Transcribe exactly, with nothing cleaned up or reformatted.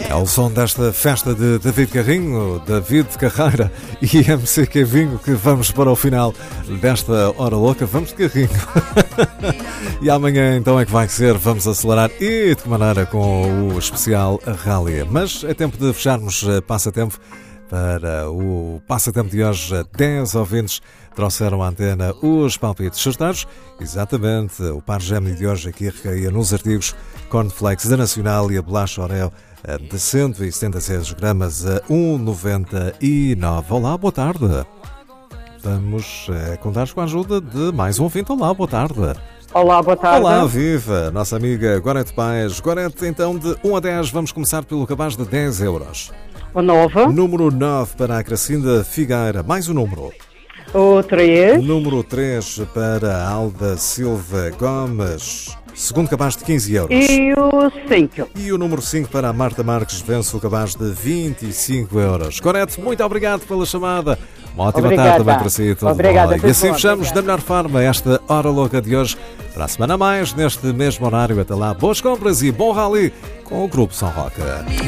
É o som desta festa de David Carrinho, David Carreira e M C Kevinho que vamos para o final desta hora louca. Vamos de carrinho. E amanhã então é que vai ser. Vamos acelerar e de que maneira com o especial Rally. Mas é tempo de fecharmos passatempo. Para o passatempo de hoje, dez ouvintes trouxeram à antena os palpites certeiros. Exatamente, o par Gemini de hoje aqui recaía nos artigos Cornflakes da Nacional e a bolacha Oreo de cento e setenta e seis gramas a um vírgula noventa e nove. Olá, boa tarde. Vamos é, contar com a ajuda de mais um ouvinte. Olá, boa tarde. Olá, boa tarde. Olá, viva, nossa amiga Gorete Paes. Gorete, então, de um a dez, vamos começar pelo cabaz de dez euros. O nove. Número nove para a Cracinda Figueira. Mais um número. O três. Número três para a Alda Silva Gomes. Segundo cabaz de quinze euros. E o cinco. E o número cinco para a Marta Marques. Vence o cabaz de vinte e cinco euros. Correto, muito obrigado pela chamada. Uma ótima Obrigada. tarde também para si. Tudo Obrigada. bom. E assim Bom, fechamos obrigada. da melhor forma esta hora louca de hoje. Para a semana a mais, neste mesmo horário. Até lá, boas compras e bom rally com o Grupo São Roque.